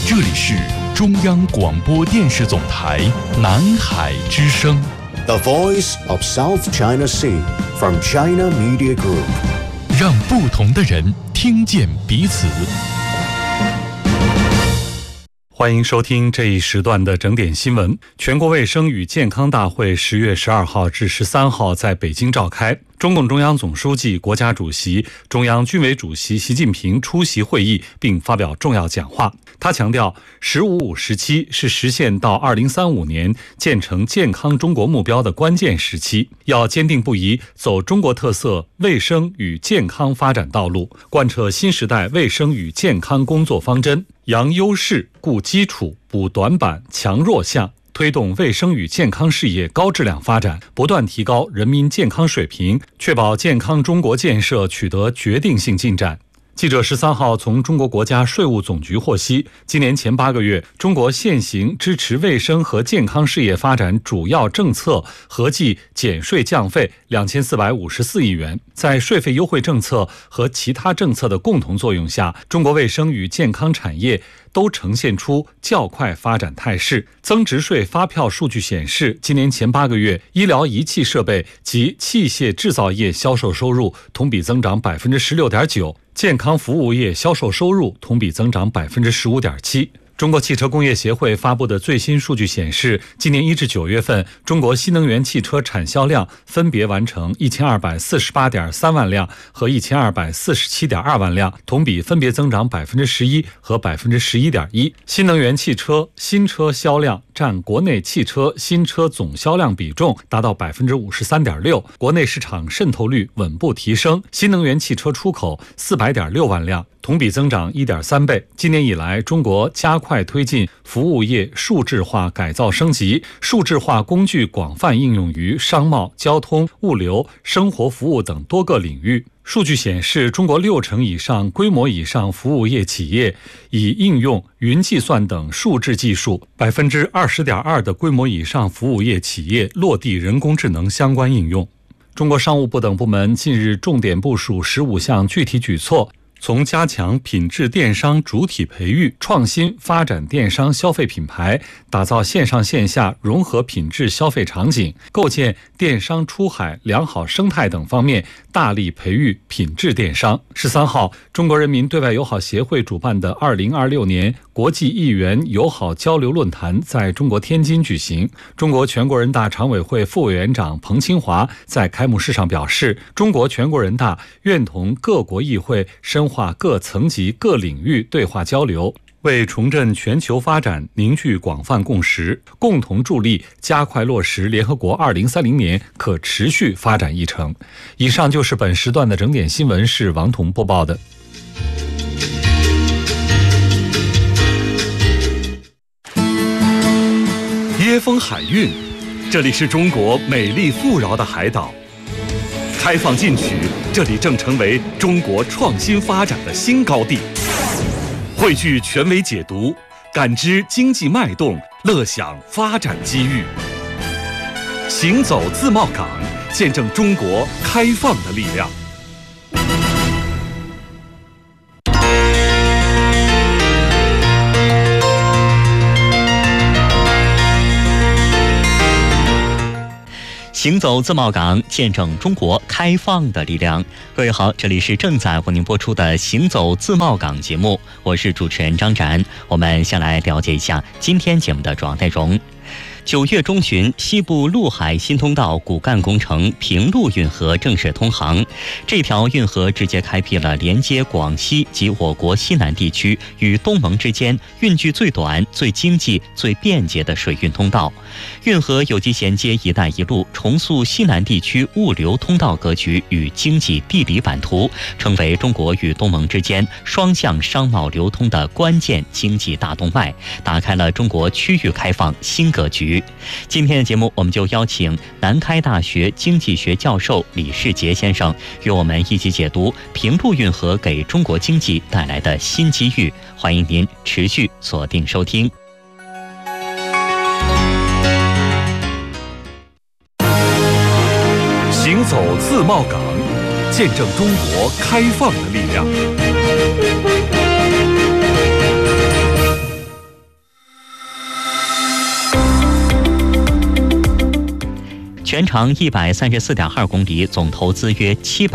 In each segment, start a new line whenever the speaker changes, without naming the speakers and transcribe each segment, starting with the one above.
这里是中央广播电视总台南海之声
The Voice of South China Sea from China Media Group，
让不同的人听见彼此。
欢迎收听这一时段的整点新闻。全国卫生与健康大会10月12号至13号在北京召开，中共中央总书记、国家主席、中央军委主席习近平出席会议并发表重要讲话。他强调，“15-5”时期是实现到2035年建成健康中国目标的关键时期，要坚定不移走中国特色卫生与健康发展道路，贯彻新时代卫生与健康工作方针，扬优势、固基础、补短板、强弱项，推动卫生与健康事业高质量发展，不断提高人民健康水平，确保健康中国建设取得决定性进展。记者13号从中国国家税务总局获悉，今年前8个月，中国现行支持卫生和健康事业发展主要政策合计减税降费2454亿元。在税费优惠政策和其他政策的共同作用下，中国卫生与健康产业都呈现出较快发展态势。增值税发票数据显示，今年前8个月，医疗仪器设备及器械制造业销售收入同比增长16.9%，健康服务业销售收入同比增长15.7%。中国汽车工业协会发布的最新数据显示，今年1至9月份，中国新能源汽车产销量分别完成1248.3万辆和1247.2万辆，同比分别增长11%和11.1%。新能源汽车新车销量占国内汽车新车总销量比重达到53.6%，国内市场渗透率稳步提升。新能源汽车出口400.6万辆，同比增长1.3倍。今年以来，中国加快推进服务业数字化改造升级，数字化工具广泛应用于商贸、交通、物流、生活服务等多个领域。数据显示，中国60%以上、规模以上服务业企业已应用云计算等数字技术，20.2%的规模以上服务业企业落地人工智能相关应用。中国商务部等部门近日重点部署15项具体举措，从加强品质电商主体培育、创新发展电商消费品牌，打造线上线下融合品质消费场景，构建电商出海良好生态等方面，大力培育品质电商。13号，中国人民对外友好协会主办的2026年国际议员友好交流论坛在中国天津举行。中国全国人大常委会副委员长彭清华在开幕式上表示，中国全国人大愿同各国议会深化各层级各领域对话交流，为重振全球发展凝聚广泛共识，共同助力加快落实联合国2030年可持续发展议程。以上就是本时段的整点新闻，是王彤播报的。
椰风海韵，这里是中国美丽富饶的海岛。开放进取，这里正成为中国创新发展的新高地。汇聚权威解读，感知经济脉动，乐享发展机遇。行走自贸港，见证中国开放的力量。
行走自贸港，见证中国开放的力量。各位好，这里是正在为您播出的行走自贸港节目，我是主持人张展。我们先来了解一下今天节目的主要内容。9月中旬，西部陆海新通道骨干工程平陆运河正式通航。这条运河直接开辟了连接广西及我国西南地区与东盟之间运距最短、最经济、最便捷的水运通道。运河有机衔接“一带一路”，重塑西南地区物流通道格局与经济地理版图，成为中国与东盟之间双向商贸流通的关键经济大动脉，打开了中国区域开放新格局。今天的节目，我们就邀请南开大学经济学教授李世杰先生与我们一起解读平陆运河给中国经济带来的新机遇。欢迎您持续锁定收听。
行走自贸港，见证中国开放的力量。
全长134.2公里、总投资约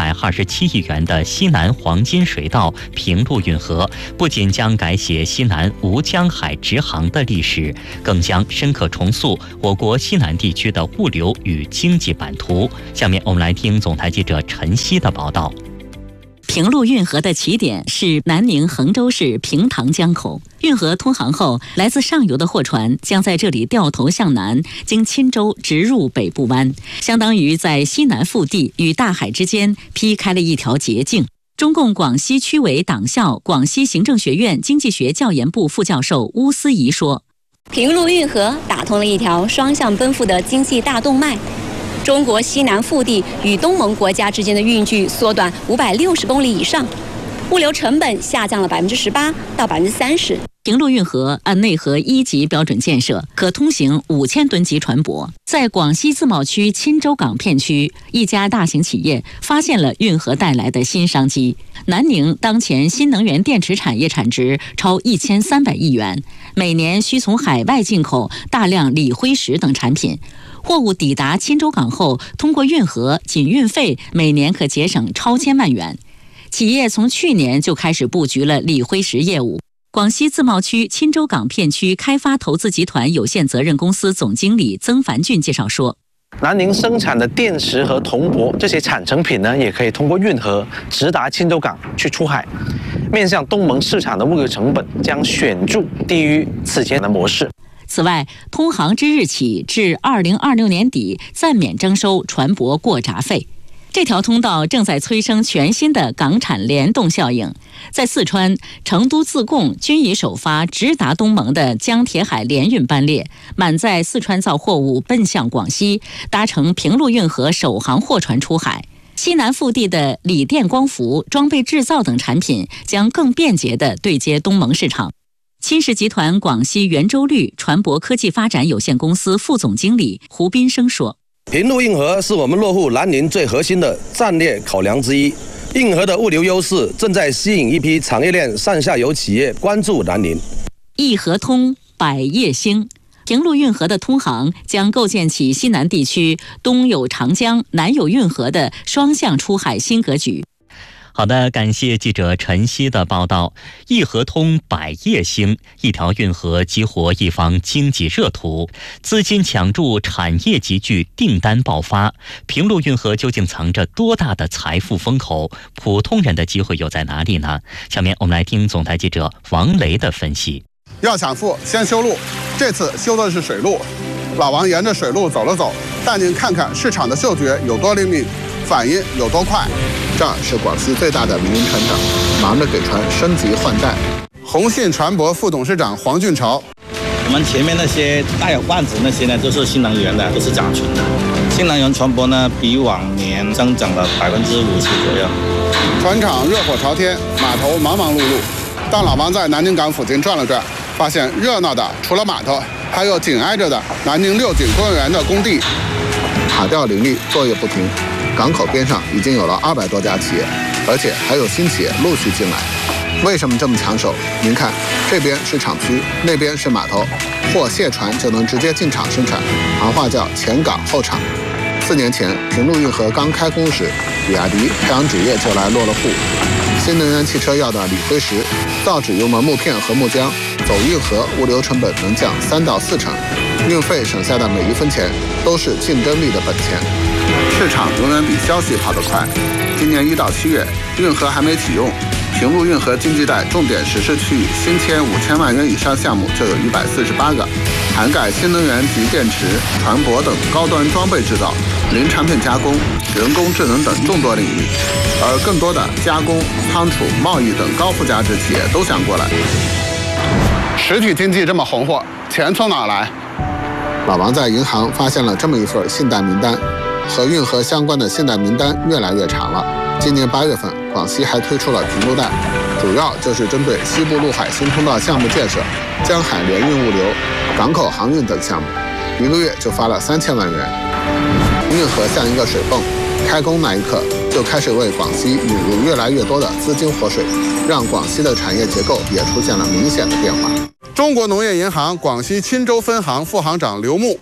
727亿元的西南黄金水道平陆运河，不仅将改写西南吴江海直航的历史，更将深刻重塑我国西南地区的物流与经济版图。下面我们来听总台记者陈曦的报道。
平陆运河的起点是南宁衡州市平塘江口，运河通航后，来自上游的货船将在这里掉头向南，经钦州直入北部湾，相当于在西南腹地与大海之间劈开了一条捷径。中共广西区委党校广西行政学院经济学教研部副教授邬思怡说：“
平陆运河打通了一条双向奔赴的经济大动脉。中国西南腹地与东盟国家之间的运距缩短560公里以上，物流成本下降了18%到30%。
平陆运河按内河1级标准建设，可通行5000吨级船舶。在广西自贸区钦州港片区，一家大型企业发现了运河带来的新商机。南宁当前新能源电池产业产值超1300亿元，每年需从海外进口大量锂灰石等产品。货物抵达钦州港后，通过运河，仅运费每年可节省超千万元。企业从去年就开始布局了锂灰石业务。广西自贸区钦州港片区开发投资集团有限责任公司总经理曾凡俊介绍说：“
南宁生产的电池和铜箔这些产成品呢，也可以通过运河直达钦州港去出海，面向东盟市场的物流成本将显著低于此前的模式。”
此外，通航之日起至2026年底暂免征收船舶过闸费。这条通道正在催生全新的港产联动效应。在四川、成都自贡均已首发直达东盟的江铁海联运班列，满载四川造货物奔向广西，搭乘平陆运河首航货船出海。西南腹地的锂电光伏、装备制造等产品将更便捷地对接东盟市场。钦实集团广西圆周率船舶科技发展有限公司副总经理胡斌生说：“
平陆运河是我们落户南宁最核心的战略考量之一。运河的物流优势正在吸引一批产业链上下游企业关注南宁。
一河通，百业兴。平陆运河的通航将构建起西南地区东有长江、南有运河的双向出海新格局。”
好的，感谢记者陈曦的报道。一河通，百业兴，一条运河激活一方经济热土，资金抢注，产业集聚，订单爆发。平陆运河究竟藏着多大的财富风口？普通人的机会又在哪里呢？下面我们来听总台记者王雷的分析。
要抢富，先修路。这次修的是水路，老王沿着水路走了走，带您看看市场的嗅觉有多灵敏，反应有多快。
这儿是广西最大的民营船厂，忙着给船升级换代。
宏信船舶副董事长黄俊朝：
我们前面那些带有罐子那些呢，都是新能源的，都是甲醇的。新能源船舶呢，比往年增长了50%左右。
船厂热火朝天，码头忙忙碌碌。当老王在南宁港附近转了转，发现热闹的除了码头，还有紧挨着的南宁六景公园的工地，
塔吊林立，作业不停。港口边上已经有了200多家企业，而且还有新企业陆续进来。为什么这么抢手？您看，这边是厂区，那边是码头，货卸船就能直接进厂生产，行话叫前港后厂。4年前，平陆运河刚开工时，比亚迪、太阳纸业就来落了户。新能源汽车要的锂灰石，造纸用的木片和木浆，走运河物流成本能降3到4成，运费省下的每1分钱都是竞争力的本钱。
市场永远比消息跑得快。今年1到7月，运河还没启用，平陆运河经济带重点实施区域新签5000万元以上项目就有148个，涵盖新能源及电池、船舶等高端装备制造、零产品加工、人工智能等众多领域。而更多的加工、仓储、贸易等高附加值企业都想过来。实体经济这么红火，钱从哪来？
老王在银行发现了这么一份信贷名单，和运河相关的信贷名单越来越长了。今年8月份，广西还推出了平陆贷，主要就是针对西部陆海新通道项目建设、江海联运物流、港口航运等项目，1个月就发了3000万元。运河像一个水泵，开工那一刻就开始为广西引入越来越多的资金活水，让广西的产业结构也出现了明显的变化。
中国农业银行广西钦州分行副行长刘木：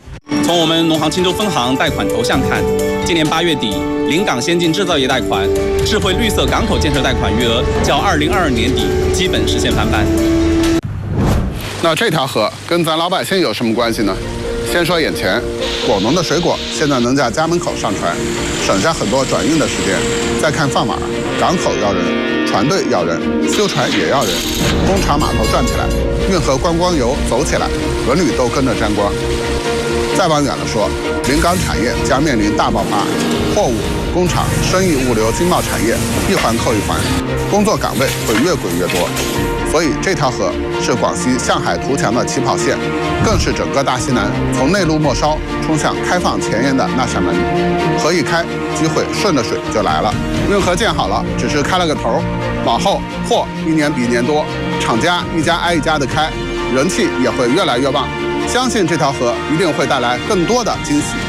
从我们农行青州分行贷款投向看，今年8月底，临港先进制造业贷款、智慧绿色港口建设贷款余额较2022年底基本实现翻番。
那这条河跟咱老百姓有什么关系呢？先说眼前，果农的水果现在能在家门口上船，省下很多转运的时间。再看饭碗，港口要人，船队要人，修船也要人，工厂码头转起来，运河观光游走起来，文旅都跟着沾光。再往远了说，临港产业将面临大爆发，货物、工厂、生意、物流、经贸产业一环扣一环，工作岗位会越滚越多。所以这条河是广西向海图强的起跑线，更是整个大西南从内陆末梢冲向开放前沿的那扇门。河一开，机会顺着水就来了。运河建好了，只是开了个头，往后货一年比一年多，厂家一家挨一家的开，人气也会越来越旺。相信这条河一定会带来更多的惊喜。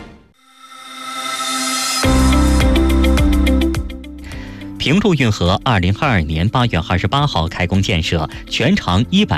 平陆运河2022年8月28号开工建设，全长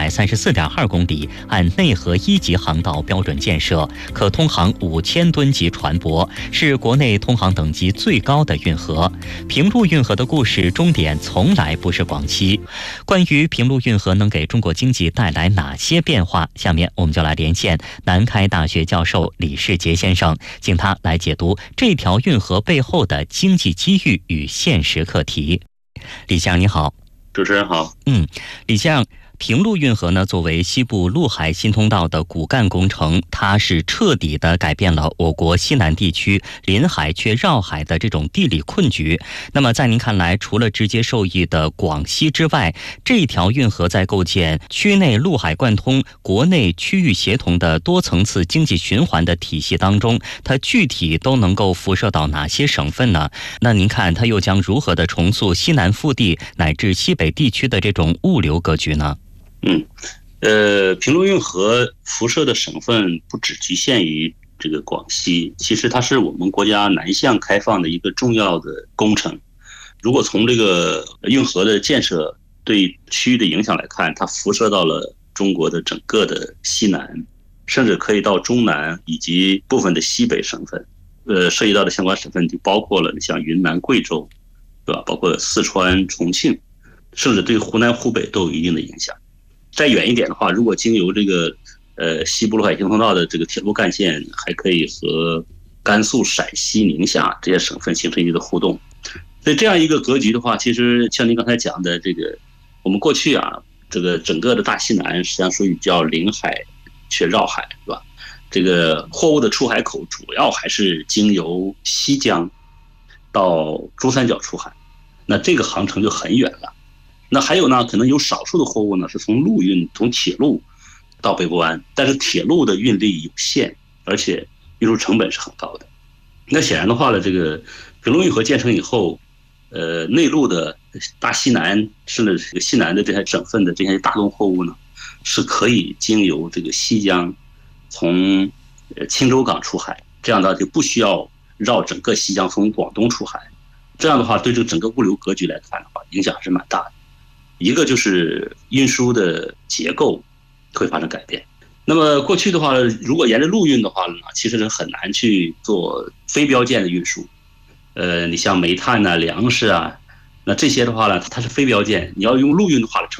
134.2公里，按内河1级航道标准建设，可通航5000吨级船舶，是国内通航等级最高的运河。平陆运河的故事终点从来不是广西。关于平陆运河能给中国经济带来哪些变化，下面我们就来连线南开大学教授李世杰先生，请他来解读这条运河背后的经济机遇与现实课题。李先生你好。
主持人好。
李先生，平陆运河呢，作为西部陆海新通道的骨干工程，它是彻底的改变了我国西南地区临海却绕海的这种地理困局。那么在您看来，除了直接受益的广西之外，这条运河在构建区内陆海贯通、国内区域协同的多层次经济循环的体系当中，它具体都能够辐射到哪些省份呢？那您看它又将如何的重塑西南腹地乃至西北地区的这种物流格局呢？
平陆运河辐射的省份不只局限于这个广西，其实它是我们国家南向开放的一个重要的工程。如果从这个运河的建设对区域的影响来看，它辐射到了中国的整个的西南，甚至可以到中南以及部分的西北省份。涉及到的相关省份就包括了像云南、贵州，对吧？包括四川、重庆，甚至对湖南、湖北都有一定的影响。再远一点的话，如果经由这个西部陆海新通道的这个铁路干线，还可以和甘肃、陕西、宁夏这些省份形成一个互动。所以这样一个格局的话，其实像您刚才讲的这个，我们过去这个整个的大西南实际上属于叫临海却绕海，对吧？这个货物的出海口主要还是经由西江到珠三角出海，那这个航程就很远了。那还有呢，可能有少数的货物呢是从陆运、从铁路到北部湾，但是铁路的运力有限，而且运输成本是很高的。那显然的话呢，这个平陆运河建成以后，内陆的大西南甚至这个西南的这些省份的这些大宗货物呢，是可以经由这个西江从青州港出海，这样的话就不需要绕整个西江从广东出海。这样的话，对这个整个物流格局来看的话，影响还是蛮大的。一个就是运输的结构会发生改变。那么过去的话，如果沿着陆运的话呢，其实是很难去做非标件的运输。你像煤炭粮食那这些的话呢，它是非标件，你要用陆运的话